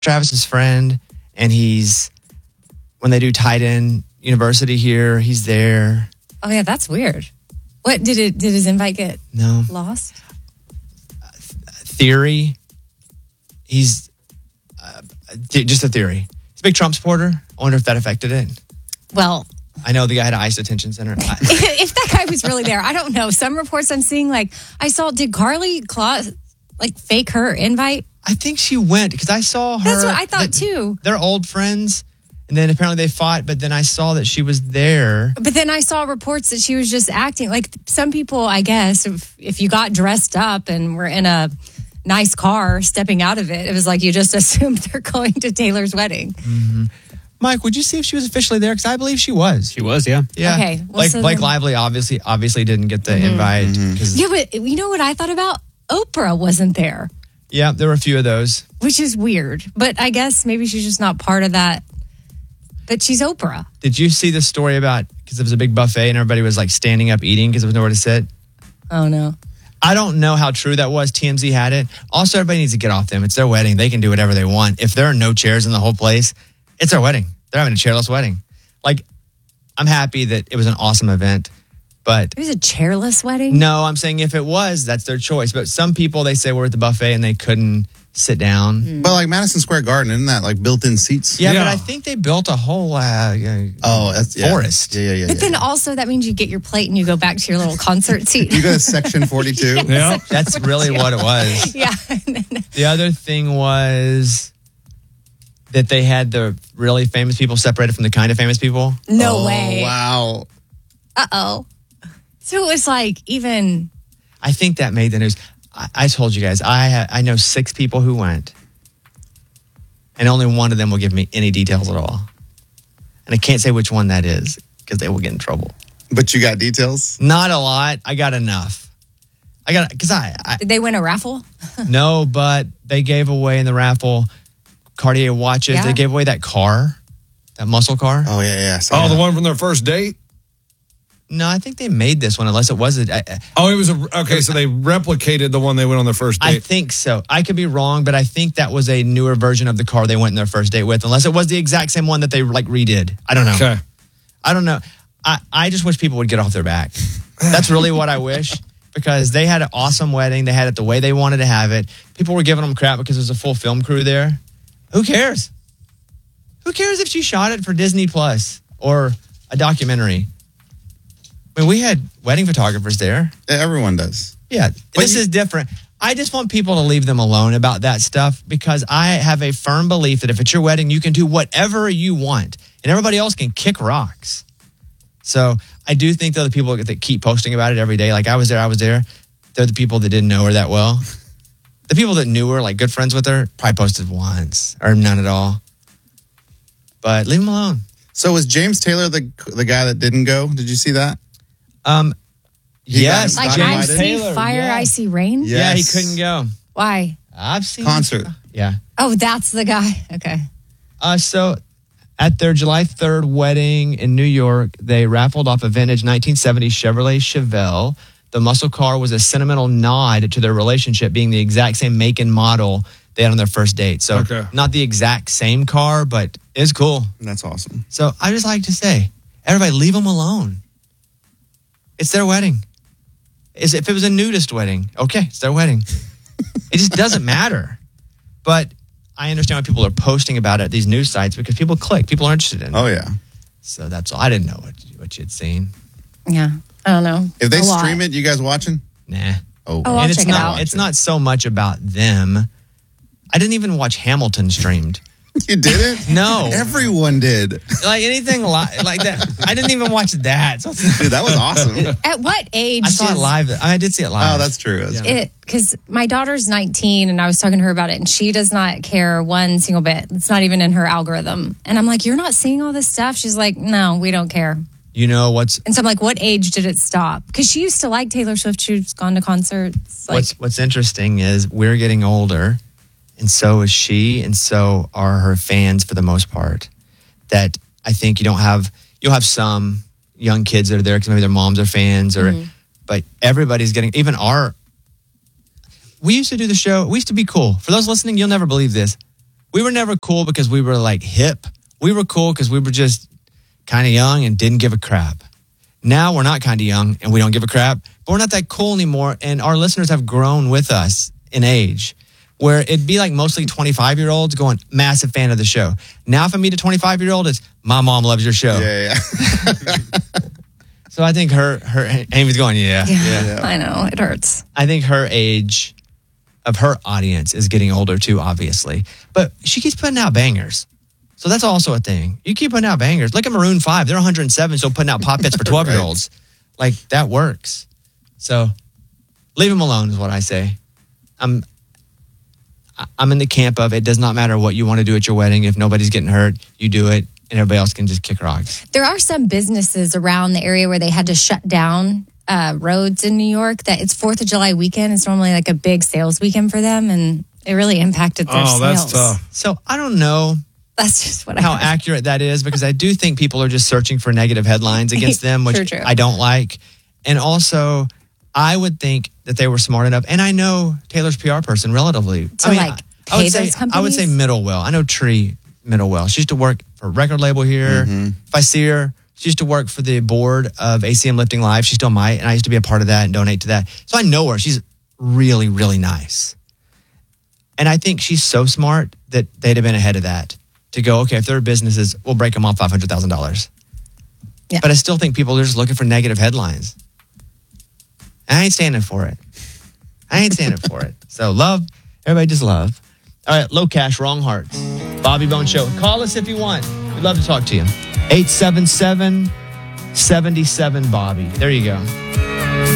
Travis's friend, and when they do Tight End University here, he's there. Oh yeah, that's weird. What did his invite get? No. Lost? Theory. He's just a theory. He's a big Trump supporter. I wonder if that affected it. Well, I know the guy had an ICE detention center. if that guy was really there, I don't know. Some reports I'm seeing, did Carly Claus fake her invite? I think she went because I saw her. That's what I thought too. They're old friends, and then apparently they fought. But then I saw that she was there. But then I saw reports that she was just acting like some people. I guess if you got dressed up and were in a nice car stepping out of it, it was like you just assumed they're going to Taylor's wedding. Mm-hmm. Mike, would you see if she was officially there? Because I believe she was. She was, yeah. Yeah. Okay. Well, Blake Lively obviously didn't get the invite. Yeah, but you know what I thought about? Oprah wasn't there. Yeah, there were a few of those. Which is weird. But I guess maybe she's just not part of that. But she's Oprah. Did you see the story about, because it was a big buffet and everybody was standing up eating because there was nowhere to sit? Oh, no. I don't know how true that was. TMZ had it. Also, everybody needs to get off them. It's their wedding. They can do whatever they want. If there are no chairs in the whole place, it's their wedding. They're having a chairless wedding. I'm happy that it was an awesome event, but... It was a chairless wedding? No, I'm saying if it was, that's their choice. But some people, they say, were at the buffet and they couldn't sit down. But Madison Square Garden, isn't that built-in seats? Yeah, but I think they built a whole forest. Yeah. But then also that means you get your plate and you go back to your little concert seat. You go to section 42. Yeah. That's really what it was. Yeah. The other thing was that they had the really famous people separated from the kind of famous people. No way. Wow. Uh-oh. So it was even... I think that made the news. I told you guys, I know 6 people who went, and only one of them will give me any details at all. And I can't say which one that is because they will get in trouble. But you got details? Not a lot. I got enough. Because Did they win a raffle? No, but they gave away in the raffle Cartier watches. Yeah. They gave away that car, that muscle car. Oh, yeah. The one from their first date? No, I think they made this one, unless it was it was so they replicated the one they went on their first date. I think so. I could be wrong, but I think that was a newer version of the car they went on their first date with, unless it was the exact same one that they redid. I don't know. Okay. I don't know. I just wish people would get off their back. That's really what I wish, because they had an awesome wedding. They had it the way they wanted to have it. People were giving them crap because there's a full film crew there. Who cares? Who cares if she shot it for Disney Plus or a documentary? I mean, we had wedding photographers there. Everyone does. Yeah, this is different. I just want people to leave them alone about that stuff, because I have a firm belief that if it's your wedding, you can do whatever you want, and everybody else can kick rocks. So I do think, though, the people that keep posting about it every day, I was there, they're the people that didn't know her that well. The people that knew her, good friends with her, probably posted once or none at all. But leave them alone. So was James Taylor the guy that didn't go? Did you see that? Yes. I see fire, I see rain? Yes. Yeah, he couldn't go. Why? I've seen concert. Yeah. Oh, that's the guy. Okay. So at their July 3rd wedding in New York, they raffled off a vintage 1970 Chevrolet Chevelle. The muscle car was a sentimental nod to their relationship, being the exact same make and model they had on their first date. So not the exact same car, but it's cool. That's awesome. So I just like to say, everybody leave them alone. It's their wedding. If it was a nudist wedding, okay, it's their wedding. It just doesn't matter. But I understand why people are posting about it at these news sites, because people click. People are interested in it. Oh, yeah. So that's all. I didn't know what you'd seen. Yeah. I don't know. If they stream it, you guys watching? Nah. Oh, I'll check it out. It's not so much about them. I didn't even watch Hamilton streamed. You didn't? No. Everyone did. Anything like that. I didn't even watch that. Dude, that was awesome. At what age? I saw it live. I did see it live. Oh, that's true. Because my daughter's 19 and I was talking to her about it, and she does not care one single bit. It's not even in her algorithm. And I'm like, you're not seeing all this stuff? She's like, no, we don't care. You know what's... And so I'm like, what age did it stop? Because she used to like Taylor Swift. She's gone to concerts. What's interesting is we're getting older, and so is she, and so are her fans for the most part. That I think you'll have some young kids that are there because maybe their moms are fans, but everybody's getting, even we used to do the show, we used to be cool. For those listening, you'll never believe this. We were never cool because we were like hip. We were cool because we were just kind of young and didn't give a crap. Now we're not kind of young and we don't give a crap, but we're not that cool anymore. And our listeners have grown with us in age, where it'd be like mostly 25-year-olds going, massive fan of the show. Now if I meet a 25-year-old, it's, my mom loves your show. Yeah. So I think Amy's going, yeah. I know, it hurts. I think her age of her audience is getting older too, obviously. But she keeps putting out bangers. So that's also a thing. You keep putting out bangers. Look at Maroon 5. They're 107, so putting out pop hits for 12-year-olds. Like, that works. So leave them alone is what I say. I'm in the camp of it does not matter what you want to do at your wedding. If nobody's getting hurt, you do it, and everybody else can just kick rocks. There are some businesses around the area where they had to shut down roads in New York. That it's 4th of July weekend. It's normally like a big sales weekend for them, and it really impacted their sales. Oh, that's tough. So I don't know That's just what how I heard. accurate that is, because I do think people are just searching for negative headlines against them, which True. I don't like. And also, I would think that they were smart enough, and I know Taylor's PR person relatively. To, like, I would pay say those companies? I would say Middlewell. I know Tree Middlewell. She used to work for a record label here. If I see her, she used to work for the board of ACM Lifting Live. She still might, and I used to be a part of that and donate to that. So I know her. She's really, really nice. And I think she's so smart that they'd have been ahead of that to go, okay, if there are businesses, we'll break them off $500,000. Yeah. But I still think people are just looking for negative headlines. I ain't standing for it. So love, everybody just love. All right, Low Cash, Wrong Hearts. Bobby Bone Show. Call us if you want. We'd love to talk to you. 877-77-BOBBY. There you go.